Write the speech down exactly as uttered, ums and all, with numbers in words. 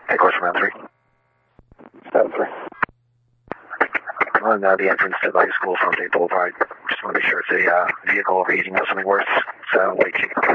Take course from M three. seven three. On uh, the entrance to the high school from State Boulevard. Just want to make sure it's a uh, vehicle overheating, not something worse. So, wait,